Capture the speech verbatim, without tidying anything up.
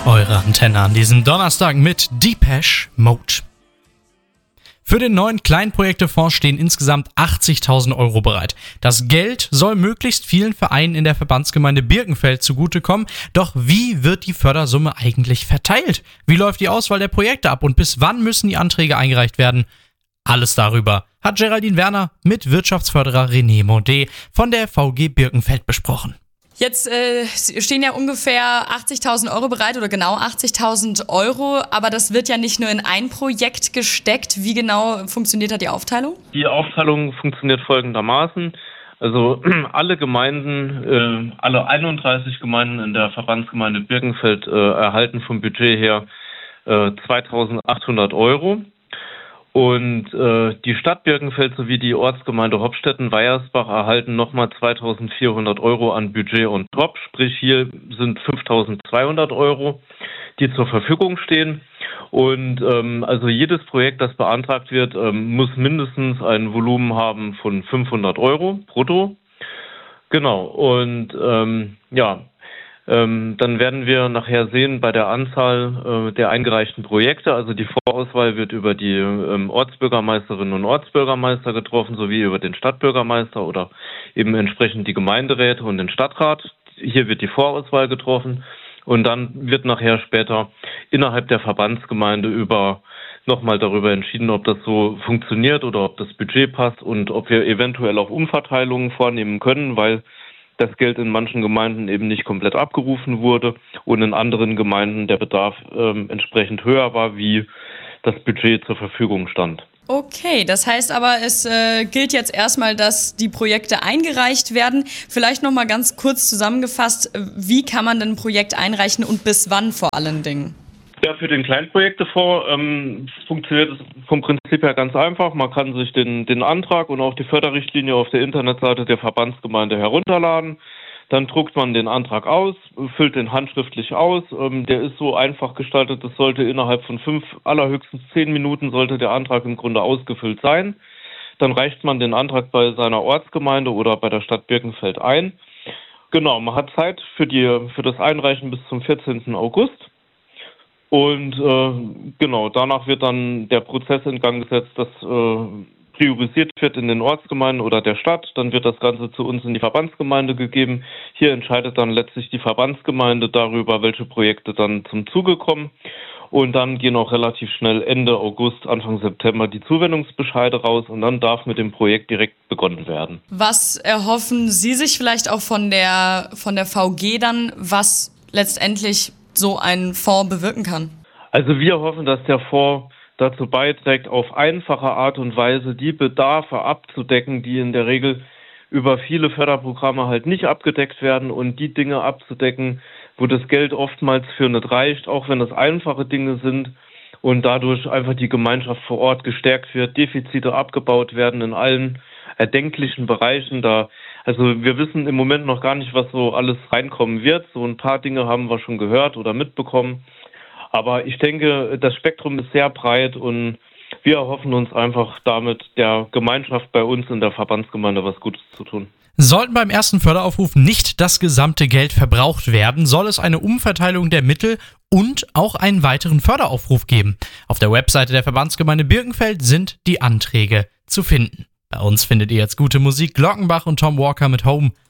Eure Antenne an diesem Donnerstag mit Depeche Mode. Für den neuen Kleinprojektefonds stehen insgesamt achtzigtausend Euro bereit. Das Geld soll möglichst vielen Vereinen in der Verbandsgemeinde Birkenfeld zugutekommen. Doch wie wird die Fördersumme eigentlich verteilt? Wie läuft die Auswahl der Projekte ab und bis wann müssen die Anträge eingereicht werden? Alles darüber hat Geraldine Werner mit Wirtschaftsförderer René Maudet von der V G Birkenfeld besprochen. Jetzt äh, stehen ja ungefähr achtzigtausend Euro bereit oder genau achtzigtausend Euro, aber das wird ja nicht nur in ein Projekt gesteckt. Wie genau funktioniert da die Aufteilung? Die Aufteilung funktioniert folgendermaßen. Also alle Gemeinden, äh, alle einunddreißig Gemeinden in der Verbandsgemeinde Birkenfeld äh, erhalten vom Budget her äh, zweitausendachthundert Euro. Und äh, die Stadt Birkenfeld sowie die Ortsgemeinde Hopstetten-Weiersbach erhalten nochmal zweitausendvierhundert Euro an Budget on top. Sprich, hier sind fünftausendzweihundert Euro, die zur Verfügung stehen. Und ähm, also jedes Projekt, das beantragt wird, ähm, muss mindestens ein Volumen haben von fünfhundert Euro brutto. Genau. Und ähm, ja, Ähm, dann werden wir nachher sehen bei der Anzahl äh, der eingereichten Projekte. Also die Vorauswahl wird über die ähm, Ortsbürgermeisterinnen und Ortsbürgermeister getroffen, sowie über den Stadtbürgermeister oder eben entsprechend die Gemeinderäte und den Stadtrat. Hier wird die Vorauswahl getroffen und dann wird nachher später innerhalb der Verbandsgemeinde über nochmal darüber entschieden, ob das so funktioniert oder ob das Budget passt und ob wir eventuell auch Umverteilungen vornehmen können, weil das Geld in manchen Gemeinden eben nicht komplett abgerufen wurde und in anderen Gemeinden der Bedarf ähm, entsprechend höher war, wie das Budget zur Verfügung stand. Okay, das heißt aber, es äh, gilt jetzt erstmal, dass die Projekte eingereicht werden. Vielleicht nochmal ganz kurz zusammengefasst, wie kann man denn ein Projekt einreichen und bis wann vor allen Dingen? Ja, für den Kleinprojektefonds ähm, funktioniert es vom Prinzip her ganz einfach. Man kann sich den, den Antrag und auch die Förderrichtlinie auf der Internetseite der Verbandsgemeinde herunterladen. Dann druckt man den Antrag aus, füllt den handschriftlich aus. Ähm, der ist so einfach gestaltet, das sollte innerhalb von fünf, allerhöchstens zehn Minuten sollte der Antrag im Grunde ausgefüllt sein. Dann reicht man den Antrag bei seiner Ortsgemeinde oder bei der Stadt Birkenfeld ein. Genau, man hat Zeit für, die, für das Einreichen bis zum vierzehnten August. Und äh, genau, danach wird dann der Prozess in Gang gesetzt, dass äh, priorisiert wird in den Ortsgemeinden oder der Stadt. Dann wird das Ganze zu uns in die Verbandsgemeinde gegeben. Hier entscheidet dann letztlich die Verbandsgemeinde darüber, welche Projekte dann zum Zuge kommen. Und dann gehen auch relativ schnell Ende August, Anfang September die Zuwendungsbescheide raus und dann darf mit dem Projekt direkt begonnen werden. Was erhoffen Sie sich vielleicht auch von der, von der V G dann, was letztendlich so ein Fonds bewirken kann? Also wir hoffen, dass der Fonds dazu beiträgt, auf einfache Art und Weise die Bedarfe abzudecken, die in der Regel über viele Förderprogramme halt nicht abgedeckt werden und die Dinge abzudecken, wo das Geld oftmals für nicht reicht, auch wenn es einfache Dinge sind und dadurch einfach die Gemeinschaft vor Ort gestärkt wird, Defizite abgebaut werden in allen erdenklichen Bereichen. Da Also wir wissen im Moment noch gar nicht, was so alles reinkommen wird. So ein paar Dinge haben wir schon gehört oder mitbekommen. Aber ich denke, das Spektrum ist sehr breit und wir erhoffen uns einfach damit der Gemeinschaft bei uns in der Verbandsgemeinde was Gutes zu tun. Sollten beim ersten Förderaufruf nicht das gesamte Geld verbraucht werden, soll es eine Umverteilung der Mittel und auch einen weiteren Förderaufruf geben. Auf der Webseite der Verbandsgemeinde Birkenfeld sind die Anträge zu finden. Bei uns findet ihr jetzt gute Musik, Glockenbach und Tom Walker mit Home.